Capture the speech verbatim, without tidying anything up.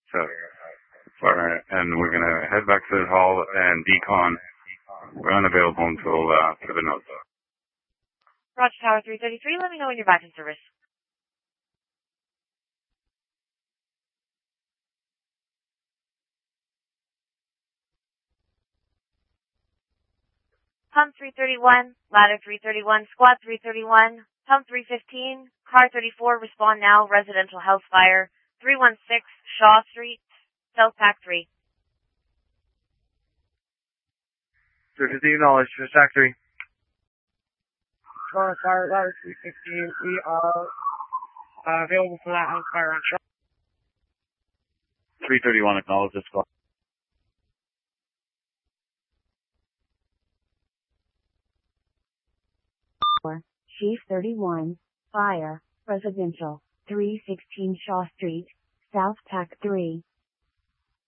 So, fire, and we're gonna head back to the hall and decon. We're unavailable until uh, for the notes. Roger, Tower three thirty-three. Let me know when you're back in service. Pump three thirty-one, ladder three thirty-one, squad three thirty-one, pump three fifteen, car thirty-four, respond now, residential house fire, three one six, Shaw Street, South Pack three. three fifteen, knowledge, to Stack three. Car fire, ladder three fifteen, we are uh, available for that house fire on Shaw. three thirty-one, acknowledge this call. Chief thirty-one, fire, residential, three sixteen Shaw Street, South Pack three.